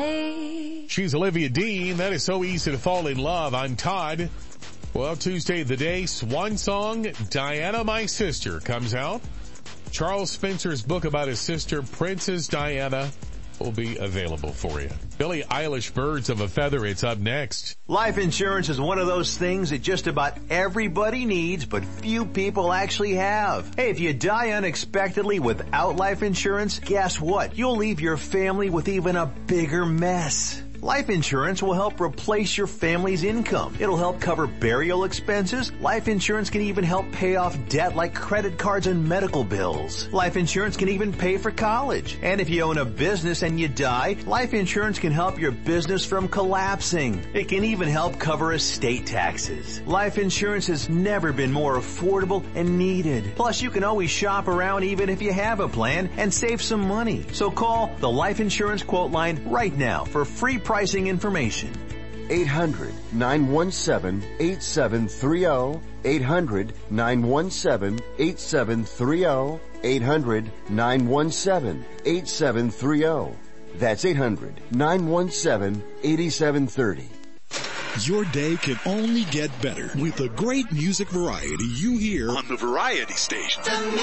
me. She's Olivia Dean. That is So Easy to Fall in Love. I'm Todd. Well, Tuesday of the day, Swan Song, Diana, My Sister, comes out. Charles Spencer's book about his sister, Princess Diana, will be available for you. Billie Eilish, Birds of a Feather, it's up next. Life insurance is one of those things that just about everybody needs, but few people actually have. Hey, if you die unexpectedly without life insurance, guess what? You'll leave your family with even a bigger mess. Life insurance will help replace your family's income. It'll help cover burial expenses. Life insurance can even help pay off debt like credit cards and medical bills. Life insurance can even pay for college. And if you own a business and you die, life insurance can help your business from collapsing. It can even help cover estate taxes. Life insurance has never been more affordable and needed. Plus, you can always shop around even if you have a plan and save some money. So call the Life Insurance Quote Line right now for free pricing information. 800-917-8730. 800-917-8730. 800-917-8730. That's 800-917-8730. Your day can only get better with the great music variety you hear on the Variety Station.